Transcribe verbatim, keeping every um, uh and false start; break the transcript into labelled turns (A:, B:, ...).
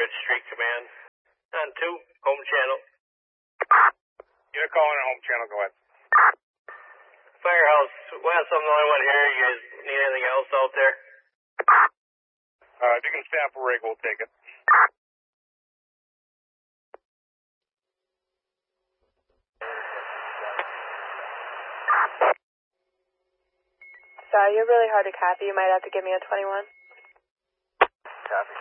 A: Wood Street Command. On two, home channel.
B: You're calling a home channel, go ahead.
A: Firehouse West, I'm the only one here. You guys need anything else out there?
B: Uh, if you can staff a rig, we'll take it.
C: Sorry, you're really hard to copy. You might have to give me a twenty-one.
B: Copy.